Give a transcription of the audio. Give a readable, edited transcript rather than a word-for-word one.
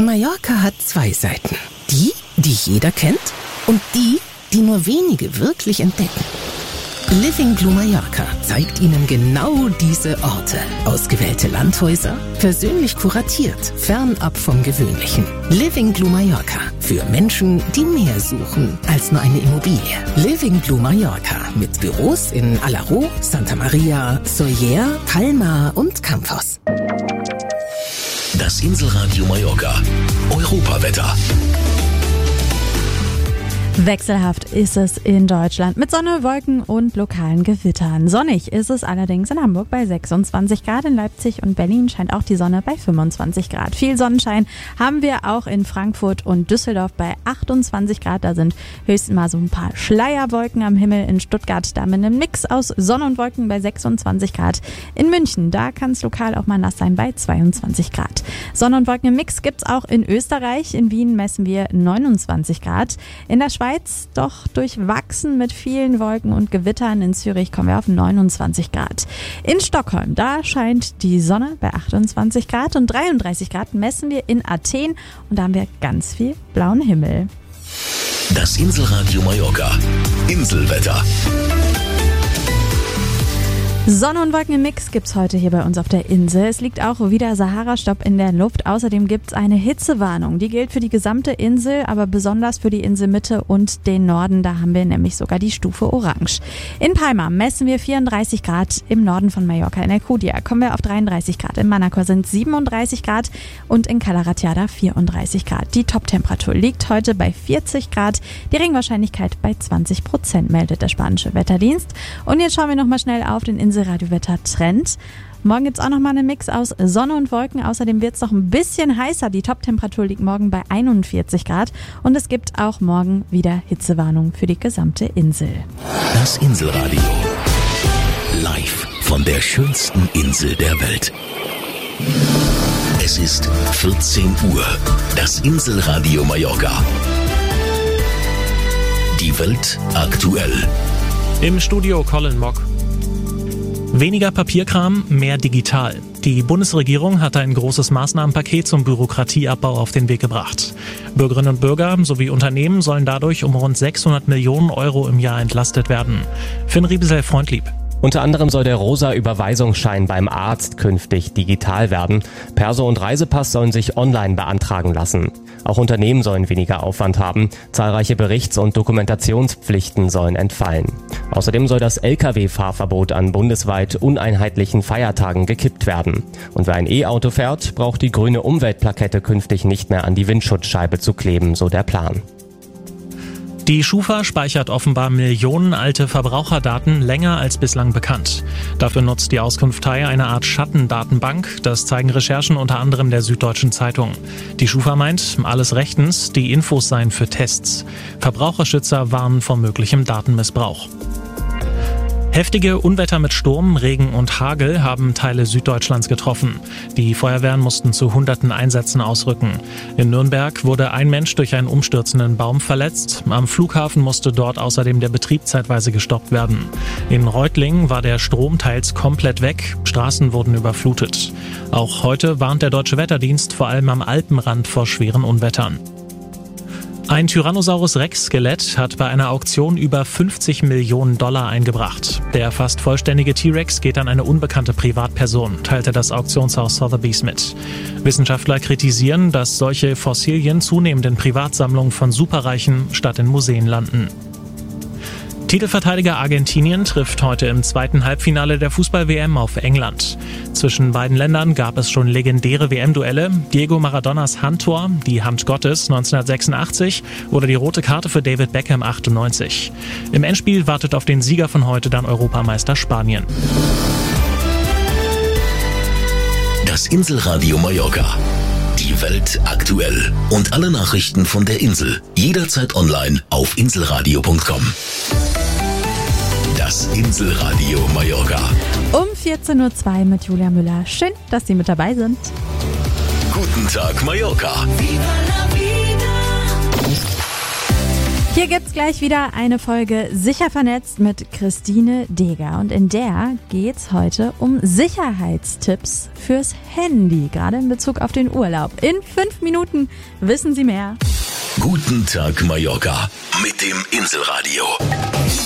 Mallorca hat zwei Seiten. Die jeder kennt und die nur wenige wirklich entdecken. Living Blue Mallorca zeigt Ihnen genau diese Orte. Ausgewählte Landhäuser, persönlich kuratiert, fernab vom Gewöhnlichen. Living Blue Mallorca für Menschen, die mehr suchen als nur eine Immobilie. Living Blue Mallorca mit Büros in Alaró, Santa Maria, Sóller, Palma und Campos. Das Inselradio Mallorca. Europawetter. Wechselhaft ist es in Deutschland mit Sonne, Wolken und lokalen Gewittern. Sonnig ist es allerdings in Hamburg bei 26 Grad, in Leipzig und Berlin scheint auch die Sonne bei 25 Grad. Viel Sonnenschein haben wir auch in Frankfurt und Düsseldorf bei 28 Grad. Da sind höchstens mal so ein paar Schleierwolken am Himmel. In Stuttgart da mit einem Mix aus Sonne und Wolken bei 26 Grad. In München, da kann es lokal auch mal nass sein bei 22 Grad. Sonne und Wolken im Mix gibt's auch in Österreich. In Wien messen wir 29 Grad. In der Schweiz doch durchwachsen mit vielen Wolken und Gewittern. In Zürich kommen wir auf 29 Grad. In Stockholm, da scheint die Sonne bei 28 Grad und 33 Grad messen wir in Athen und da haben wir ganz viel blauen Himmel. Das Inselradio Mallorca. Inselwetter. Sonne und Wolken im Mix gibt's heute hier bei uns auf der Insel. Es liegt auch wieder Sahara-Stopp in der Luft. Außerdem gibt's eine Hitzewarnung. Die gilt für die gesamte Insel, aber besonders für die Inselmitte und den Norden. Da haben wir nämlich sogar die Stufe Orange. In Palma messen wir 34 Grad. Im Norden von Mallorca in Alcudia kommen wir auf 33 Grad. In Manacor sind 37 Grad und in Cala Ratjada 34 Grad. Die Toptemperatur liegt heute bei 40 Grad. Die Regenwahrscheinlichkeit bei 20%, meldet der spanische Wetterdienst. Und jetzt schauen wir nochmal schnell auf den Inselradiowetter-Trend. Morgen gibt es auch nochmal einen Mix aus Sonne und Wolken. Außerdem wird es noch ein bisschen heißer. Die Toptemperatur liegt morgen bei 41 Grad. Und es gibt auch morgen wieder Hitzewarnung für die gesamte Insel. Das Inselradio. Live von der schönsten Insel der Welt. Es ist 14 Uhr. Das Inselradio Mallorca. Die Welt aktuell. Im Studio Colin Mock. Weniger Papierkram, mehr digital. Die Bundesregierung hat ein großes Maßnahmenpaket zum Bürokratieabbau auf den Weg gebracht. Bürgerinnen und Bürger sowie Unternehmen sollen dadurch um rund 600 Millionen Euro im Jahr entlastet werden. Finn Riebesel-Freundlieb. Unter anderem soll der rosa Überweisungsschein beim Arzt künftig digital werden. Perso und Reisepass sollen sich online beantragen lassen. Auch Unternehmen sollen weniger Aufwand haben. Zahlreiche Berichts- und Dokumentationspflichten sollen entfallen. Außerdem soll das Lkw-Fahrverbot an bundesweit uneinheitlichen Feiertagen gekippt werden. Und wer ein E-Auto fährt, braucht die grüne Umweltplakette künftig nicht mehr an die Windschutzscheibe zu kleben, so der Plan. Die Schufa speichert offenbar Millionen alte Verbraucherdaten länger als bislang bekannt. Dafür nutzt die Auskunftei eine Art Schattendatenbank. Das zeigen Recherchen unter anderem der Süddeutschen Zeitung. Die Schufa meint, alles rechtens, die Infos seien für Tests. Verbraucherschützer warnen vor möglichem Datenmissbrauch. Heftige Unwetter mit Sturm, Regen und Hagel haben Teile Süddeutschlands getroffen. Die Feuerwehren mussten zu hunderten Einsätzen ausrücken. In Nürnberg wurde ein Mensch durch einen umstürzenden Baum verletzt. Am Flughafen musste dort außerdem der Betrieb zeitweise gestoppt werden. In Reutlingen war der Strom teils komplett weg. Straßen wurden überflutet. Auch heute warnt der Deutsche Wetterdienst vor allem am Alpenrand vor schweren Unwettern. Ein Tyrannosaurus Rex-Skelett hat bei einer Auktion über 50 Millionen Dollar eingebracht. Der fast vollständige T-Rex geht an eine unbekannte Privatperson, teilte das Auktionshaus Sotheby's mit. Wissenschaftler kritisieren, dass solche Fossilien zunehmend in Privatsammlungen von Superreichen statt in Museen landen. Titelverteidiger Argentinien trifft heute im zweiten Halbfinale der Fußball-WM auf England. Zwischen beiden Ländern gab es schon legendäre WM-Duelle. Diego Maradonas Handtor, die Hand Gottes 1986 oder die rote Karte für David Beckham 98. Im Endspiel wartet auf den Sieger von heute dann Europameister Spanien. Das Inselradio Mallorca. Die Welt aktuell. Und alle Nachrichten von der Insel. Jederzeit online auf inselradio.com. Das Inselradio Mallorca. Um 14.02 Uhr mit Julia Müller. Schön, dass Sie mit dabei sind. Guten Tag, Mallorca. Hier gibt's gleich wieder eine Folge Sicher vernetzt mit Christine Deger. Und in der geht's heute um Sicherheitstipps fürs Handy, gerade in Bezug auf den Urlaub. In 5 Minuten wissen Sie mehr. Guten Tag Mallorca mit dem Inselradio.